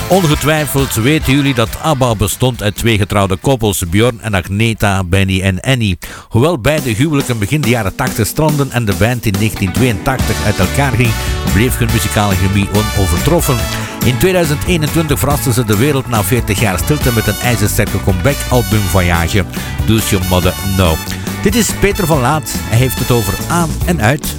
Ongetwijfeld weten jullie dat ABBA bestond uit twee getrouwde koppels, Björn en Agneta, Benny en Annie. Hoewel beide huwelijken begin de jaren 80 strandden en de band in 1982 uit elkaar ging, bleef hun muzikale chemie onovertroffen. In 2021 verrasten ze de wereld na 40 jaar stilte met een ijzersterke comeback-album Voyage. Does Your Mother Know? Dit is Peter van Laat. Hij heeft het over aan en uit.